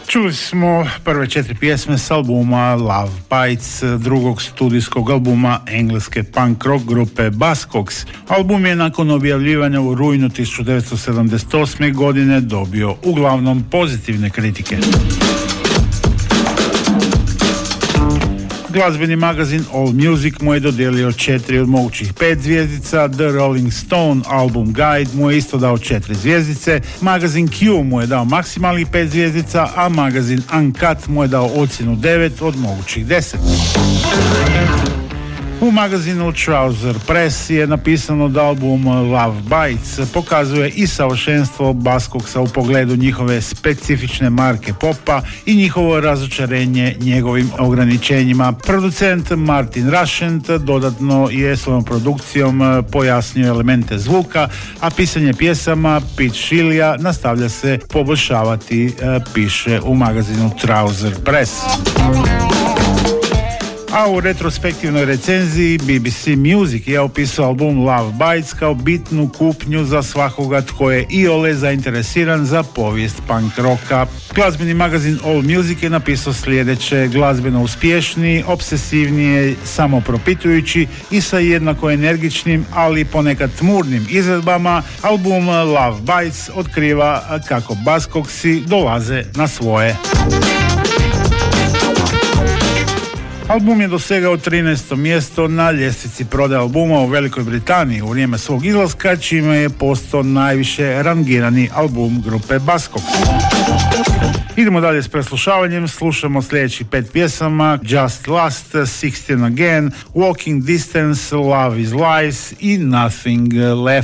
Čuli smo prve 4 pjesme s albuma Love Bites, drugog studijskog albuma engleske punk rock grupe Buzzcocks. Album je nakon objavljivanja u rujnu 1978. godine dobio uglavnom pozitivne kritike. Glazbeni magazin All Music mu je dodijelio 4 od mogućih 5 zvjezdica, The Rolling Stone Album Guide mu je isto dao 4 zvjezdice, magazin Q mu je dao maksimalnih 5 zvjezdica, a magazin Uncut mu je dao ocjenu 9 od mogućih 10. U magazinu Trouser Press je napisano da album Love Bites pokazuje i savršenstvo Buzzcocksa u pogledu njihove specifične marke popa i njihovo razočarenje njegovim ograničenjima. Producent Martin Rushent dodatno je svojom produkcijom pojasnio elemente zvuka, a pisanje pjesama Pete Shilja nastavlja se poboljšavati, piše u magazinu Trouser Press. A u retrospektivnoj recenziji BBC Music je opisao album Love Bites kao bitnu kupnju za svakoga tko je iole zainteresiran za povijest punk rocka. Glazbeni magazin All Music je napisao sljedeće: glazbeno uspješni, obsesivnije, samopropitujući i sa jednako energičnim, ali ponekad tmurnim izvedbama, album Love Bites otkriva kako Buzzcocksi dolaze na svoje. Album je dosegao 13. mjesto na ljestvici prodaje albuma u Velikoj Britaniji u vrijeme svog izlaska, čime je postao najviše rangirani album grupe Buzzcocks. Idemo dalje s preslušavanjem, slušamo sljedećih 5 pjesama: Just Lust, 16 Again, Walking Distance, Love is Lies i Nothing Left.